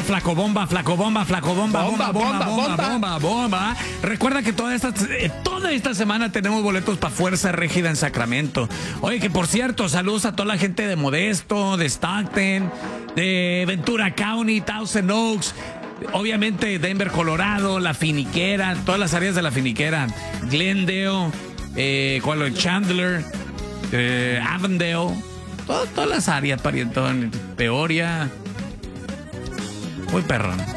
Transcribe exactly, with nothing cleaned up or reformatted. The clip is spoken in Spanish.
ver, flaco bomba, flaco bomba, flaco bomba, bomba, Bomba, bomba, bomba, bomba, bomba, bomba. Recuerda que toda esta, eh, toda esta semana tenemos boletos para Fuerza Régida en Sacramento. Oye, que por cierto, saludos a toda la gente de Modesto, de Stockton, de Ventura County, Thousand Oaks. Obviamente Denver, Colorado, La Finiquera, todas las áreas de La Finiquera, Glendale, eh, ¿cuál es? Chandler, eh, Avondale, todo, todas las áreas, parientón, Peoria. Muy perrón.